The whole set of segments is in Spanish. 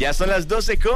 Ya son las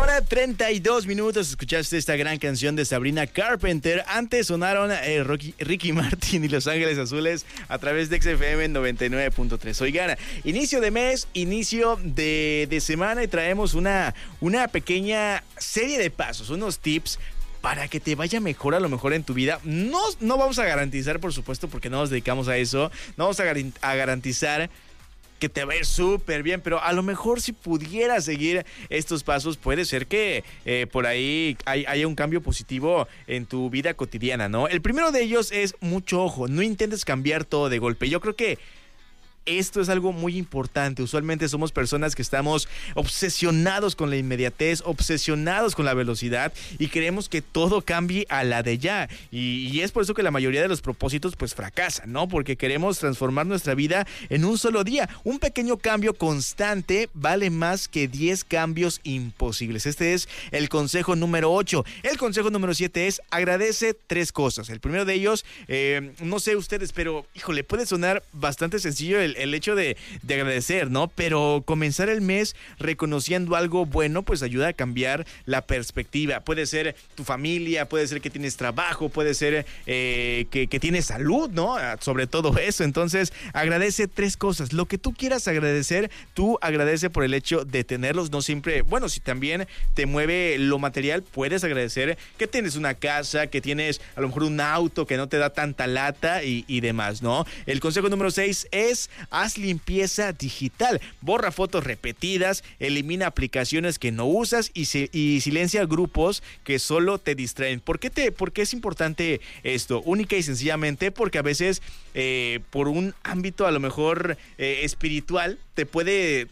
12:32. Escuchaste esta gran canción de Sabrina Carpenter. Antes sonaron Ricky Martin y Los Ángeles Azules a través de XFM 99.3. Oigan, inicio de mes, inicio de semana y traemos una pequeña serie de pasos, unos tips para que te vaya mejor a lo mejor en tu vida. No vamos a garantizar, por supuesto, porque no nos dedicamos a eso. No vamos a garantizar que te va a ir súper bien, pero a lo mejor si pudieras seguir estos pasos, puede ser que por ahí haya un cambio positivo en tu vida cotidiana, ¿no? El primero de ellos es mucho ojo, no intentes cambiar todo de golpe. Yo creo que esto es algo muy importante. Usualmente somos personas que estamos obsesionados con la inmediatez, obsesionados con la velocidad y queremos que todo cambie a la de ya. Y es por eso que la mayoría de los propósitos pues fracasan, ¿no? Porque queremos transformar nuestra vida en un solo día. Un pequeño cambio constante vale más que 10 cambios imposibles. Este es el consejo número 8. El consejo número 7 es agradece 3 cosas. El primero de ellos, no sé ustedes, pero híjole, puede sonar bastante sencillo el hecho de agradecer, ¿no? Pero comenzar el mes reconociendo algo bueno, pues ayuda a cambiar la perspectiva. Puede ser tu familia, puede ser que tienes trabajo, puede ser que tienes salud, ¿no? Sobre todo eso. Entonces, agradece 3 cosas. Lo que tú quieras agradecer, tú agradece por el hecho de tenerlos. No siempre, bueno, si también te mueve lo material, puedes agradecer que tienes una casa, que tienes a lo mejor un auto que no te da tanta lata y demás, ¿no? El consejo número 6 es haz limpieza digital, borra fotos repetidas, elimina aplicaciones que no usas y silencia grupos que solo te distraen. ¿Por qué es importante esto? Única y sencillamente porque a veces por un ámbito a lo mejor espiritual te puede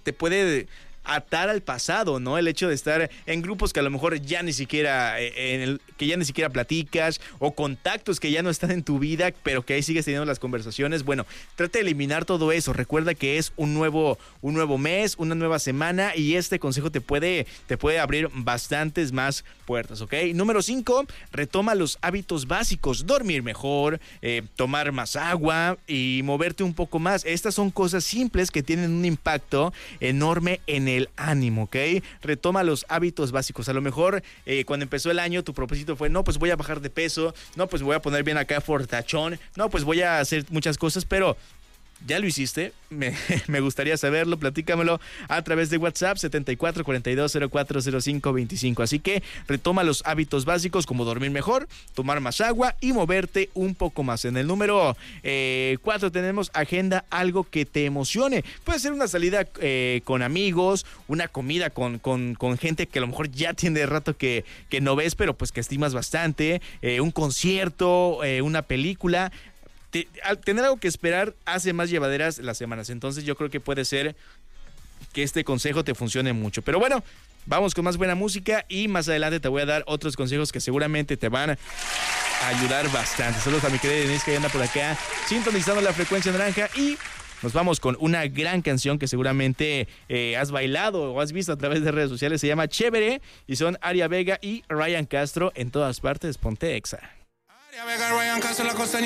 atar al pasado, ¿no? El hecho de estar en grupos que a lo mejor ya ni siquiera que ya ni siquiera platicas, o contactos que ya no están en tu vida, pero que ahí sigues teniendo las conversaciones. Bueno, trata de eliminar todo eso. Recuerda que es un nuevo mes, una nueva semana, y este consejo te puede abrir bastantes más puertas, ¿ok? Número 5, retoma los hábitos básicos, dormir mejor, tomar más agua y moverte un poco más. Estas son cosas simples que tienen un impacto enorme en el ánimo, ¿ok? Retoma los hábitos básicos. A lo mejor cuando empezó el año tu propósito fue, no, pues voy a bajar de peso, no, pues me voy a poner bien acá fortachón, no, pues voy a hacer muchas cosas, pero ¿ya lo hiciste? Me gustaría saberlo, platícamelo a través de WhatsApp 7442040525. Así que retoma los hábitos básicos como dormir mejor, tomar más agua y moverte un poco más. En el número 4 tenemos agenda algo que te emocione. Puede ser una salida con amigos, una comida con gente que a lo mejor ya tiene rato que no ves, pero pues que estimas bastante, un concierto, una película. Al tener algo que esperar hace más llevaderas las semanas. Entonces yo creo que puede ser que este consejo te funcione mucho. Pero bueno, vamos con más buena música y más adelante te voy a dar otros consejos que seguramente te van a ayudar bastante. Saludos a mi querida Denise que anda por acá sintonizando la frecuencia naranja, y nos vamos con una gran canción que seguramente has bailado o has visto a través de redes sociales. Se llama Chévere y son Aria Vega y Ryan Castro. En todas partes, ponte Exa. Aria Vega, Ryan Castro, la costa